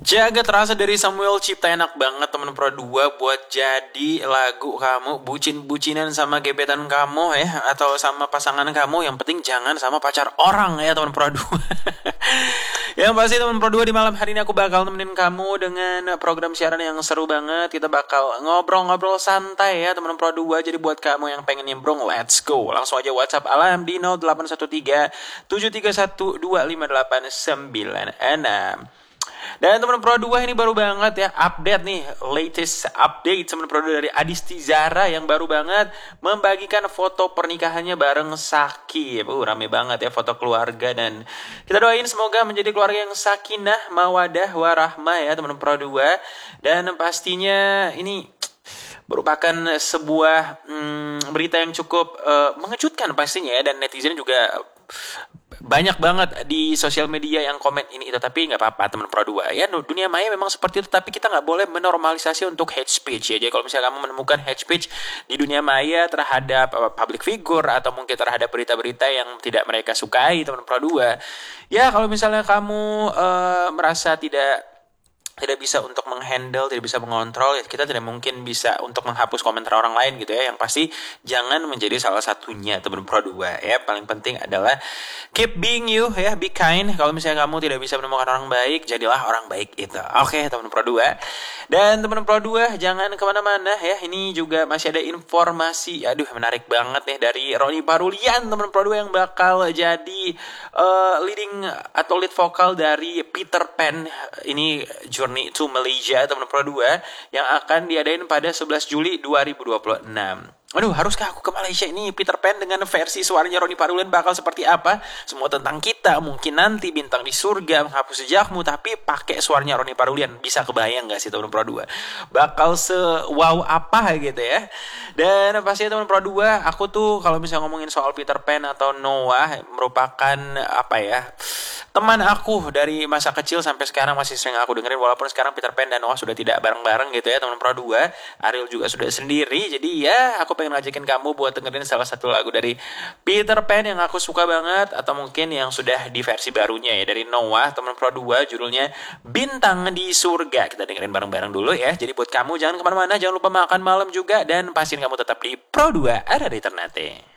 Jaga terasa dari Samuel Cipta, enak banget temen Pro 2 buat jadi lagu kamu, bucin-bucinan sama gebetan kamu ya, atau sama pasangan kamu, yang penting jangan sama pacar orang ya temen Pro 2. Yang pasti temen Pro 2, di malam hari ini aku bakal nemenin kamu dengan program siaran yang seru banget. Kita bakal ngobrol-ngobrol santai ya temen Pro 2. Jadi buat kamu yang pengen nimbrung, let's go. Langsung aja WhatsApp Alam di 0813 731 25896. Dan teman Pro 2 ini baru banget ya update nih, latest update teman Pro 2 dari Adisti Zara yang baru banget membagikan foto pernikahannya bareng Saki. Rame banget ya foto keluarga, dan kita doain semoga menjadi keluarga yang sakinah, mawadah, warahmah ya teman Pro 2. Dan pastinya ini merupakan sebuah berita yang cukup mengejutkan pastinya ya, dan netizen juga banyak banget di sosial media yang komen ini itu. Tapi nggak apa-apa teman Pro 2 ya, dunia maya memang seperti itu, tapi kita nggak boleh menormalisasi untuk hate speech ya. Jadi kalau misalnya kamu menemukan hate speech di dunia maya terhadap public figure atau mungkin terhadap berita-berita yang tidak mereka sukai teman Pro 2, ya kalau misalnya kamu merasa tidak bisa untuk menghandle, tidak bisa mengontrol, ya kita tidak mungkin bisa untuk menghapus komentar orang lain gitu ya. Yang pasti jangan menjadi salah satunya teman Pro 2 ya. Paling penting adalah keep being you ya, be kind. Kalau misalnya kamu tidak bisa menemukan orang baik, jadilah orang baik itu. Oke teman Pro 2. Dan teman Pro 2 jangan kemana-mana ya. Ini juga masih ada informasi, menarik banget nih, dari Ronny Parulian teman Pro 2 yang bakal jadi leading atau lead vokal dari Peter Pan ini Journey to Malaysia teman Pro 2 yang akan diadain pada 11 Juli 2026. Haruskah aku ke Malaysia? Ini Peter Pan dengan versi suaranya Ronny Parulian bakal seperti apa? Semua tentang kita, mungkin nanti bintang di surga menghapus jejakmu, tapi pakai suaranya Ronny Parulian. Bisa kebayang gak sih teman Pro 2? Bakal se-wow apa gitu ya. Dan pasti teman Pro 2, aku tuh kalau misalnya ngomongin soal Peter Pan atau Noah, merupakan teman aku dari masa kecil sampai sekarang masih sering aku dengerin, walaupun sekarang Peter Pan dan Noah sudah tidak bareng-bareng gitu ya teman Pro 2. Ariel juga sudah sendiri. Jadi ya aku pengen ngajakin kamu buat dengerin salah satu lagu dari Peter Pan yang aku suka banget, atau mungkin yang sudah di versi barunya ya dari Noah teman Pro 2, judulnya Bintang di Surga. Kita dengerin bareng-bareng dulu ya. Jadi buat kamu jangan kemana-mana, jangan lupa makan malam juga, dan pastiin kamu tetap di Pro 2 ada di Ternate.